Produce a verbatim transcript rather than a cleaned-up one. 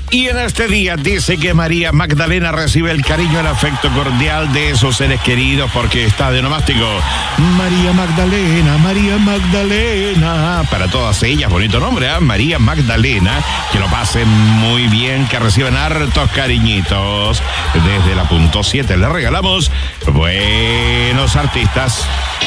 Y en este día dice que María Magdalena recibe el cariño y el afecto cordial de esos seres queridos porque está de onomástico. María Magdalena, María Magdalena. Para todas ellas, bonito nombre, ¿eh? María Magdalena. Que lo pasen muy bien, que reciban hartos cariñitos. Desde la punto siete le regalamos buenos artistas.